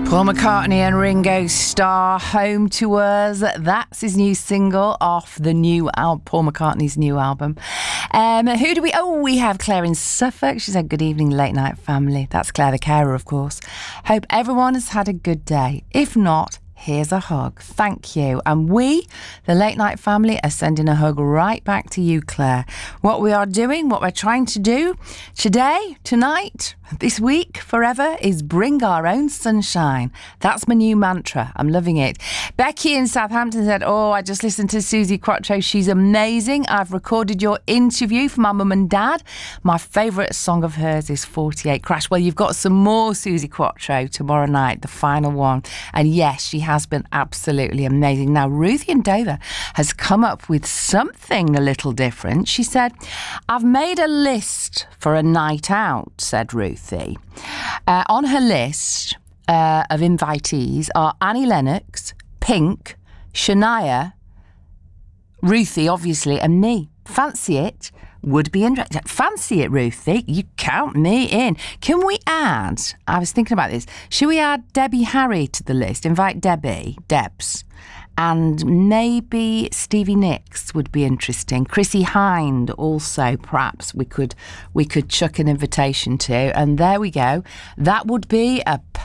Paul McCartney and Ringo Starr, Home to Us. That's his new single off the new Paul McCartney's new album. Who do we... Oh, we have Claire in Suffolk. She said, good evening, late night family. That's Claire the carer, of course. Hope everyone has had a good day. If not, here's a hug. Thank you. And we, the Late Night family, are sending a hug right back to you, Claire. What we are doing, what we're trying to do today, tonight, this week, forever, is bring our own sunshine. That's my new mantra. I'm loving it. Becky in Southampton said, oh, I just listened to Susie Quattro. She's amazing. I've recorded your interview for my mum and dad. My favourite song of hers is 48 Crash. Well, you've got some more Susie Quattro tomorrow night, the final one. And yes, she has been absolutely amazing. Now, Ruthie in Dover has come up with something a little different. She said, I've made a list for a night out, said Ruthie. On her list of invitees are Annie Lennox, Pink, Shania, Ruthie, obviously, and me. Fancy it? Would be interesting. Fancy it, Ruthie? You count me in. Can we add, I was thinking about this, should we add Debbie Harry to the list? Invite Debs. And maybe Stevie Nicks would be interesting. Chrissy Hind also, perhaps we could chuck an invitation to. And there we go. That would be a